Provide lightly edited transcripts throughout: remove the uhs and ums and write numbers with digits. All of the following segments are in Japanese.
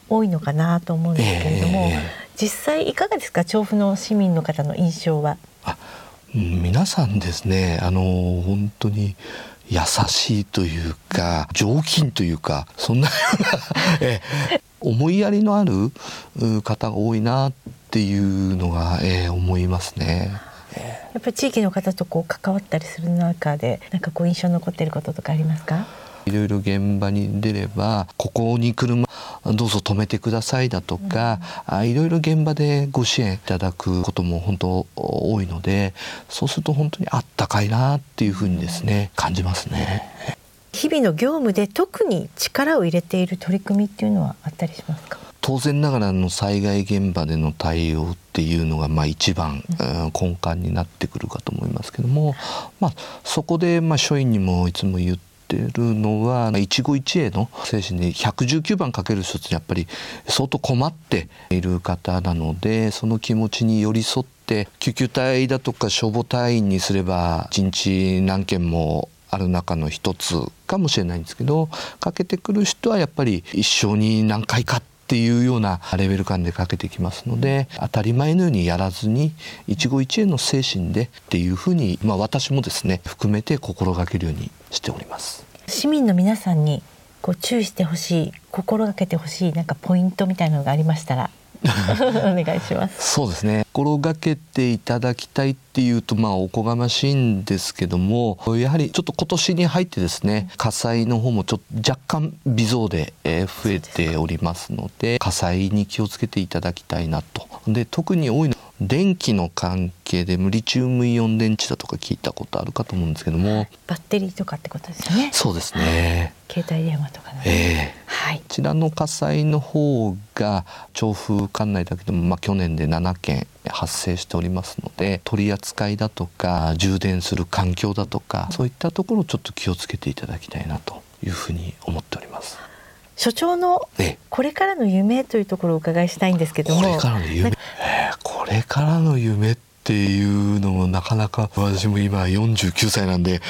多いのかなと思うんですけれども、実際いかがですか、調布の市民の方の印象は。 皆さんですね、本当に優しいというか上品というか、そんなような思いやりのある方が多いなっていうのが、思いますね。 やっぱり地域の方と関わったりする中で、なんか印象に残っていることとかありますか？ いろいろ現場に出れば、ここに車どうぞ止めてくださいだとか、いろいろ現場でご支援いただくことも本当多いので、そうすると本当にあったかいなっていうふうにですね、感じますね。 日々の業務で特に力を入れている取り組みっていうのはあったりしますか？ 当然ながらの災害現場での対応っていうのが一番根幹になってくるかと思いますけども、そこで署員にもいつも言ってるのは、一期一会の精神で119番かける人ってやっぱり相当困っている方なので、その気持ちに寄り添って救急隊だとか消防隊員にすれば1日何件もある中の一つかもしれないんですけど、かけてくる人はやっぱり一生に何回かっていうようなレベル感でかけてきますので、当たり前のようにやらずに一期一会の精神でっていうふうに、私もですね含めて心がけるようにしております。 市民の皆さんに注意してほしい、心がけてほしいポイントみたいなのがありましたらお願いします。 そうですね、心がけていただきたいっていうとおこがましいんですけども、やはりちょっと今年に入ってですね、火災の方もちょっと若干微増で増えておりますので、火災に気をつけていただきたいなと。で、特に多いのは電気の関係で、リチウムイオン電池だとか聞いたことあるかと思うんですけども、 バッテリーとかってことですね。 そうですね、 携帯電話とかの、 こちらの火災の方が調布管内だけでも去年で7件発生しておりますので、取り扱いだとか充電する環境だとか、そういったところをちょっと気をつけていただきたいなというふうに思っております。 所長のこれからの夢というところをお伺いしたいんですけども、 これからの夢、これからの夢っていうのもなかなか、私も今49歳なんで、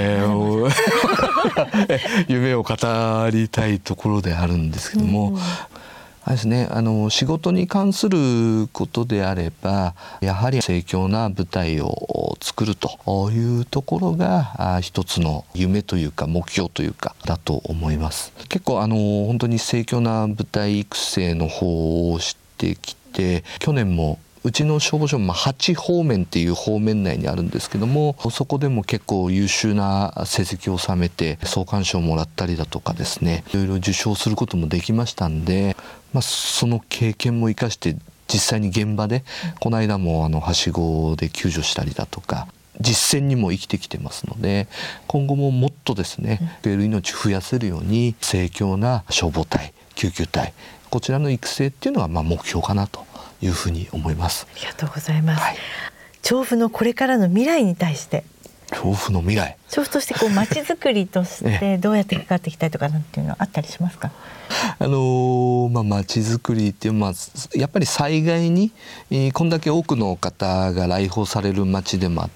夢を語りたいところであるんですけども、あれですね、仕事に関することであれば、やはり盛況な舞台を作るというところが一つの夢というか目標というかだと思います。結構本当に盛況な舞台育成の方をしてきて、去年もうちの消防署も8方面っていう方面内にあるんですけども、そこでも結構優秀な成績を収めて総監賞をもらったりだとかですね、いろいろ受賞することもできましたんで、その経験も生かして実際に現場で、この間もはしごで救助したりだとか実践にも生きてきてますので、今後ももっとですね、命増やせるように盛況な消防隊、救急隊、こちらの育成っていうのが目標かなというふうに思います。 ありがとうございます。調布のこれからの未来に対して、 調布の未来、 調布としてまちづくりとしてどうやって関わっていきたいとかなんていうのはあったりしますか？ まちづくりっていう、やっぱり災害にこんだけ多くの方が来訪される町でもあって、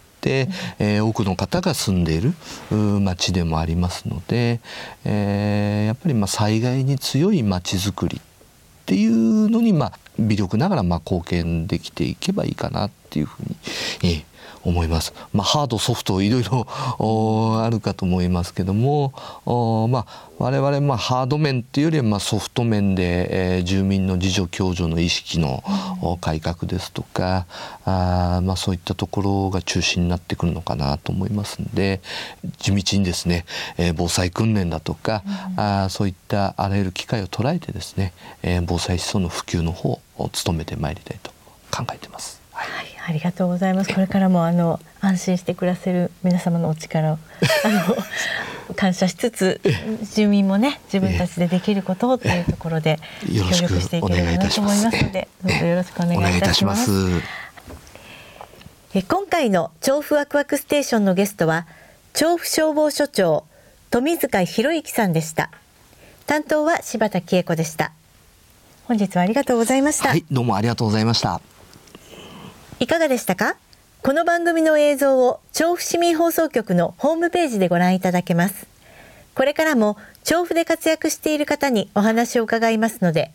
多くの方が住んでいる町でもありますので、やっぱり災害に強い町づくりっていうのに微力ながら貢献できていけばいいかなっていうふうに思います。ハードソフトいろいろあるかと思いますけども、我々ハード面っていうよりはソフト面で、住民の自助共助の意識の改革ですとか、そういったところが中心になってくるのかなと思いますので、地道にですね、防災訓練だとか、そういったあらゆる機会を捉えてですね、防災思想の普及の方を努めてまいりたいと考えています。 ありがとうございます。これからも安心して暮らせる皆様のお力を感謝しつつ、住民もね、自分たちでできることをというところで協力していければなと思いますので、どうぞよろしくお願いいたします。今回の調布ワクワクステーションのゲストは調布消防署長富塚博之さんでした。担当は柴田喜恵子でした。本日はありがとうございました。 どうもありがとうございました。 いかがでしたか？この番組の映像を調布市民放送局のホームページでご覧いただけます。これからも調布で活躍している方にお話を伺いますので、